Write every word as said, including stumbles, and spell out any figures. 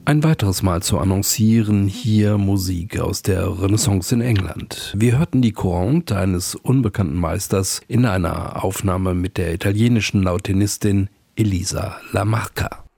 Ein weiteres Mal zu annoncieren, hier Musik aus der Renaissance in England. Wir hörten die Courante eines unbekannten Meisters in einer Aufnahme mit der italienischen Lautinistin Elisa La Marca.